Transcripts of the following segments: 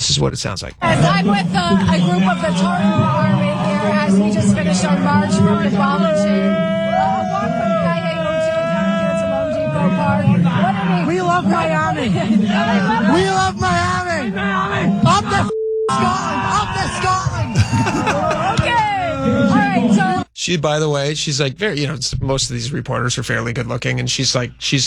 This is what it sounds like. As I'm with a group of the Toronto Army here as we just finished our march from the Ballantine. Walk from Vallejo to Home Depot Park. We love Miami. We love Miami. Up to Scotland. Up to Scotland. Okay. All right. So She, by the way, she's like very, most of these reporters are fairly good looking, and she's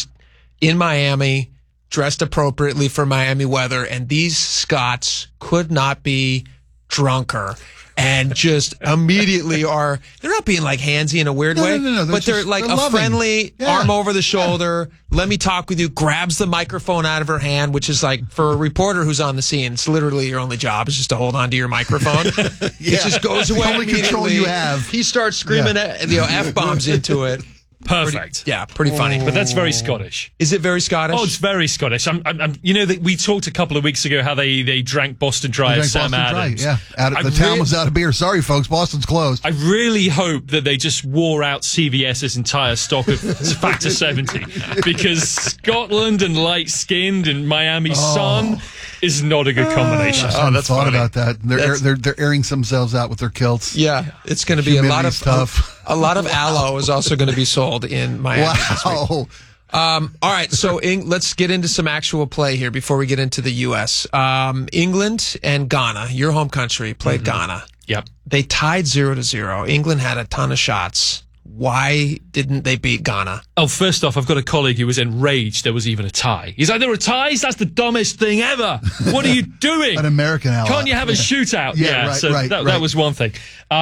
in Miami, dressed appropriately for Miami weather, and these Scots could not be drunker. And just immediately they're not being like handsy in a weird way, but they're like a friendly arm over the shoulder. Let me talk with you. Grabs the microphone out of her hand, which is like for a reporter who's on the scene, it's literally your only job is just to hold on to your microphone. It just goes away. The only control you have. He starts screaming F-bombs into it. Perfect. Pretty funny. But that's very Scottish. Is it very Scottish? Oh, it's very Scottish. We talked a couple of weeks ago how they drank Boston Dry at Sam Adams. The town was out of beer. Sorry, folks, Boston's closed. I really hope that they just wore out CVS's entire stock of Factor 70 because Scotland and light-skinned and Miami sun is not a good combination. That's thought funny. About that. They're airing themselves out with their kilts. Yeah, it's going to be a lot of stuff. A lot of aloe is also going to be sold in Miami. Wow. All right, so let's get into some actual play here before we get into the U.S. England and Ghana, your home country, played Ghana. Yep. They tied 0-0. England had a ton of shots. Why didn't they beat Ghana? Oh, first off, I've got a colleague who was enraged there was even a tie. He's like, there were ties? That's the dumbest thing ever. What are you doing? An American ally. Can't you have a shootout? That was one thing.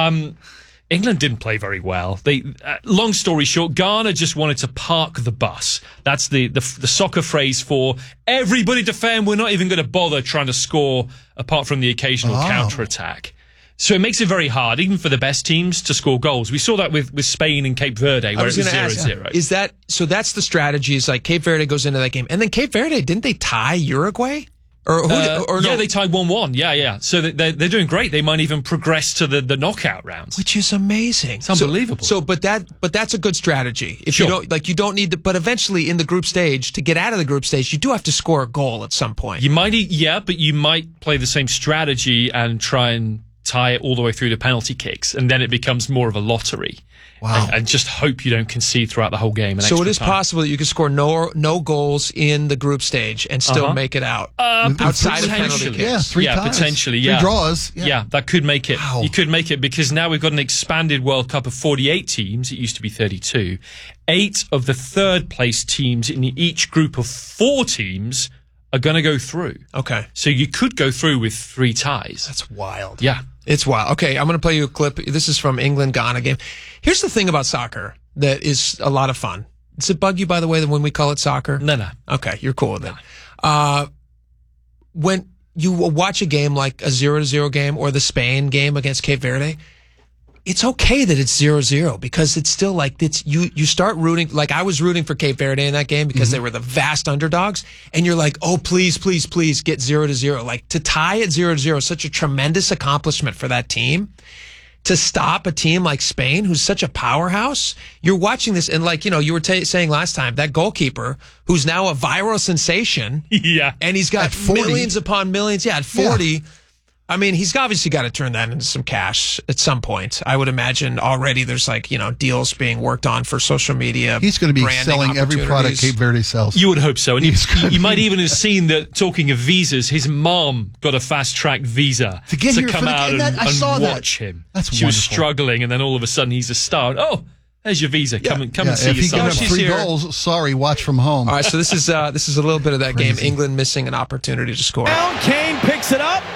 England didn't play very well. Long story short, Ghana just wanted to park the bus. That's the soccer phrase for everybody defend. We're not even going to bother trying to score apart from the occasional counter-attack. So it makes it very hard, even for the best teams, to score goals. We saw that with Spain and Cape Verde, where it was 0-0. Is that so? That's the strategy. Is like Cape Verde goes into that game, and then Cape Verde didn't they tie Uruguay? Or no? Yeah, they tied 1-1. Yeah. So they're doing great. They might even progress to the knockout rounds, which is amazing. It's unbelievable. But that's a good strategy. If you don't need to. But eventually, in the group stage, to get out of the group stage, you do have to score a goal at some point. You might, but you might play the same strategy and try and tie it all the way through to penalty kicks, and then it becomes more of a lottery. Wow. And just hope you don't concede throughout the whole game. So it is possible that you could score no goals in the group stage and still make it out outside of penalty kicks. Yeah, three ties. Potentially. Three draws. Yeah, that could make it. Wow. You could make it because now we've got an expanded World Cup of 48 teams. It used to be 32. 8 of the third place teams in each group of 4 teams are going to go through. Okay. So you could go through with 3 ties. That's wild. Yeah. It's wild. Okay, I'm going to play you a clip. This is from England-Ghana game. Here's the thing about soccer that is a lot of fun. Does it bug you, by the way, that when we call it soccer? No. Okay, you're cool with it. When you watch a game like a 0-0 game or the Spain game against Cape Verde, it's okay that it's 0-0 because it's still like you start rooting. Like I was rooting for Cape Verde in that game because they were the vast underdogs, and you're like, oh please get 0-0. Like to tie at 0-0 is such a tremendous accomplishment for that team. To stop a team like Spain, who's such a powerhouse, you're watching this, and like you were saying last time, that goalkeeper who's now a viral sensation, and he's got millions upon millions, at 40. Yeah. I mean, he's obviously got to turn that into some cash at some point. I would imagine already there's deals being worked on for social media. He's going to be selling every product Cape Verde sells. You would hope so. And you might even have seen that, talking of visas, his mom got a fast-track visa to come out and watch him. She was struggling, and then all of a sudden he's a star. Oh, there's your visa. Come and see your son. If he gives up 3 goals, sorry, watch from home. All right, so this is a little bit of that game. England missing an opportunity to score. Now Kane picks it up.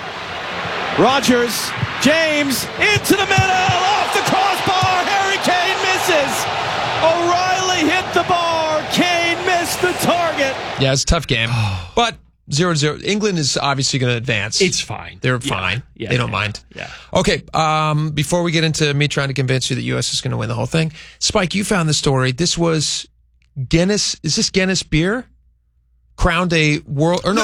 Rogers, James, into the middle, off the crossbar, Harry Kane misses. O'Reilly hit the bar, Kane missed the target. Yeah, it's a tough game, but 0-0. England is obviously going to advance. It's fine. They're fine. Yeah, they don't mind. Yeah. Okay, before we get into me trying to convince you the U.S. is going to win the whole thing, Spike, you found the story. This was Guinness. Is this Guinness beer? Crowned a world, or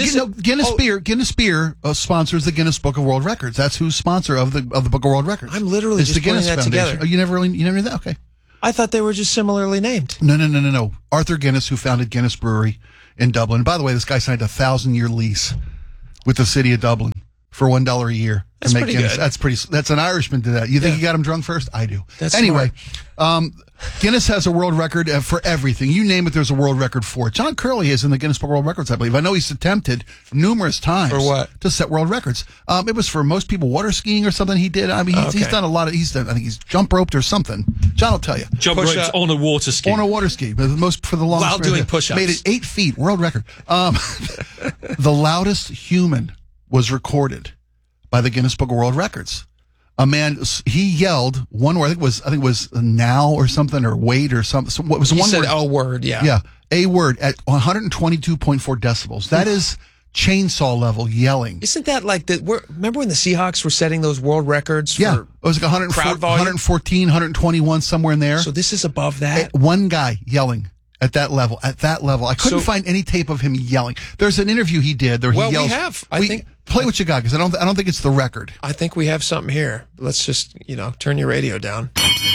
Guinness Beer sponsors the Guinness Book of World Records. That's who's sponsor of the Book of World Records. I'm literally just putting that together. Oh, you never knew that? Okay. I thought they were just similarly named. No. Arthur Guinness, who founded Guinness Brewery in Dublin. By the way, this guy signed a 1,000-year lease with the city of Dublin. for $1 a year. That's pretty Guinness. good. That's an Irishman did that. You think he got him drunk first? I do. That's anyway. Guinness has a world record for everything. You name it, there's a world record for it. John Curley is in the Guinness Book of World Records, I believe. I know he's attempted numerous times for what? To set world records. It was for most people water skiing or something he did. I mean, he's done a lot of. I think he's jump roped or something. John will tell you. Jump ropes on a water ski. On a water ski, but most for the longest. While doing push-ups, made it 8 feet, world record. The loudest human was recorded by the Guinness Book of World Records. A man, he yelled one word. I think it was now or something, or wait or something. What was he one said word? A word, yeah. Yeah, a word at 122.4 decibels. That is chainsaw level yelling. Isn't that like remember when the Seahawks were setting those world records? Yeah, it was like 114, 121, somewhere in there. So this is above that. One guy yelling. At that level, I couldn't find any tape of him yelling. There's an interview he did where he yells. We have. I think play what you got, because I don't think it's the record. I think we have something here. Let's just turn your radio down.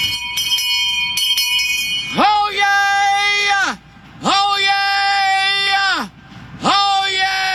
Oh yeah! Oh yeah! Oh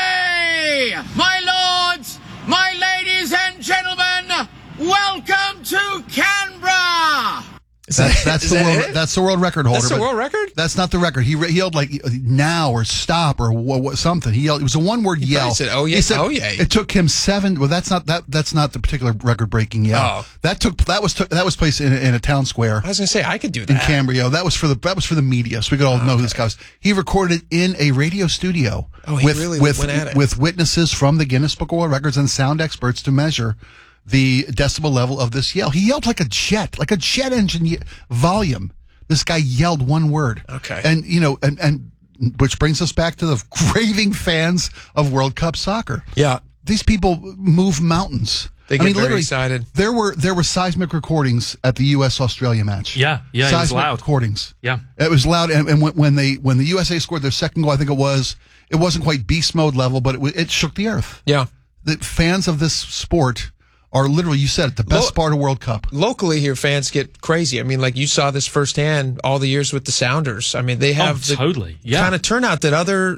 yeah! My lords, my ladies and gentlemen, welcome to Canberra. That's the world record holder. That's the world record? That's not the record. He yelled like now or stop or something. He yelled. It was a one-word yell. He said, "Oh yeah, oh yeah." It took him 7. Well, that's not the particular record-breaking yell. Oh. That was placed in a town square. I was gonna say I could do that in Cambria. That was for the media, so we could all know who this guy was. He recorded it in a radio studio. Oh, he really went at it. With witnesses from the Guinness Book of World Records and sound experts to measure the decibel level of this yell. He yelled like a jet engine volume. This guy yelled one word. Okay. And, and which brings us back to the raving fans of World Cup soccer. Yeah. These people move mountains. They get very excited. There were seismic recordings at the U.S.-Australia match. Yeah, it was loud. Recordings. Yeah. It was loud. And when the USA scored their second goal, I think it wasn't quite beast mode level, but it shook the earth. Yeah. The fans of this sport are literally, you said it, the best part of World Cup. Locally here, fans get crazy. I mean, like you saw this firsthand all the years with the Sounders. I mean, they have the kind of turnout that other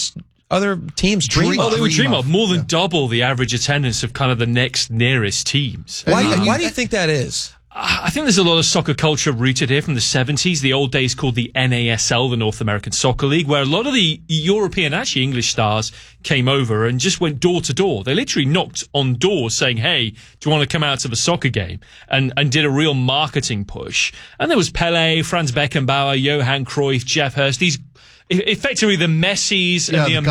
teams dream of. They would dream of more than double the average attendance of kind of the next nearest teams. Why do you think that is? I think there's a lot of soccer culture rooted here from the 70s, the old days called the NASL, the North American Soccer League, where a lot of the European, actually English stars came over and just went door to door. They literally knocked on doors saying, hey, do you want to come out to the soccer game? And did a real marketing push. And there was Pele, Franz Beckenbauer, Johan Cruyff, Jeff Hurst, these effectively the Messis and the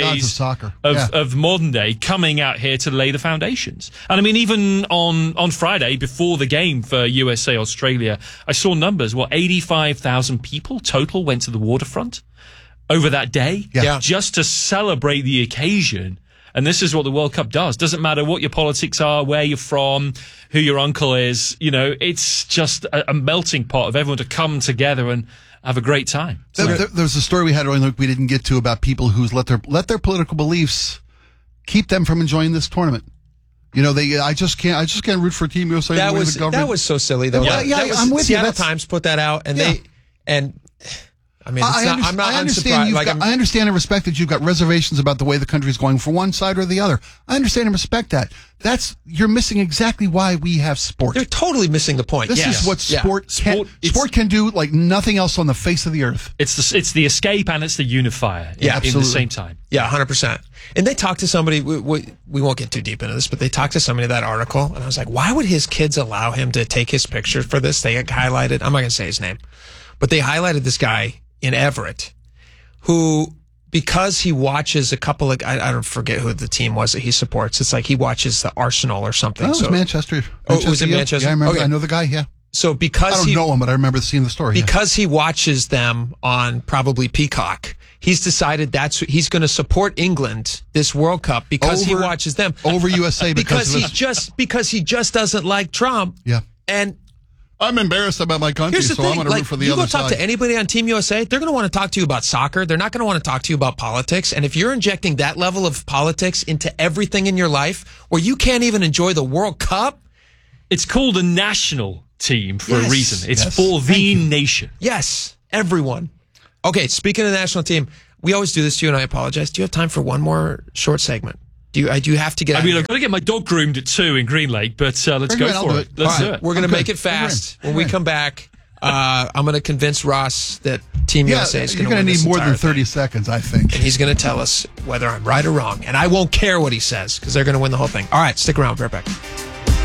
Mbappes of modern day coming out here to lay the foundations. And I mean, even on Friday, before the game for USA Australia, I saw numbers. 85,000 people total went to the waterfront over that day just to celebrate the occasion. And this is what the World Cup does. Doesn't matter what your politics are, where you're from, who your uncle is. It's just a melting pot of everyone to come together and have a great time. There's a story we had earlier we didn't get to about people who's let their political beliefs keep them from enjoying this tournament. I just can't root for Team USA. That was so silly though. I'm with Seattle you. Times put that out, and I'm not I unsurprised. I understand and respect that you've got reservations about the way the country is going for one side or the other. I understand and respect that. You're missing exactly why we have sport. They're totally missing the point. This is what sport can do like nothing else on the face of the earth. It's the escape and it's the unifier in the same time. Yeah, 100%. And they talked to somebody, we won't get too deep into this, but they talked to somebody in that article, and I was like, why would his kids allow him to take his picture for this? They highlighted, I'm not going to say his name, but they highlighted this guy in Everett who, because he watches a couple of, I don't forget who the team was that he supports. It's like he watches the Arsenal or something. Oh, it was Manchester. Was it Manchester? Yeah, I remember. Okay. I know the guy, yeah. So because I don't know him, but I remember seeing the story. Because he watches them on probably Peacock, he's decided he's going to support England this World Cup because he watches them over USA because he just doesn't like Trump. Yeah. And I'm embarrassed about my country, so I'm going to root for the other side. You go talk to anybody on Team USA, they're going to want to talk to you about soccer. They're not going to want to talk to you about politics. And if you're injecting that level of politics into everything in your life where you can't even enjoy the World Cup. It's called a national team for a reason. It's for the nation. Yes, everyone. Okay, speaking of the national team, we always do this to you, and I apologize. Do you have time for one more short segment? Do you have to get? I mean, I've got to get my dog groomed at 2 in Green Lake, but let's go for it. Let's do it. We're going to make it fast. When we come back, I'm going to convince Ross that Team USA is going to win. You're going to need more than 30 thing. seconds, I think. And he's going to tell us whether I'm right or wrong. And I won't care what he says because they're going to win the whole thing. All right, stick around. We'll be right back.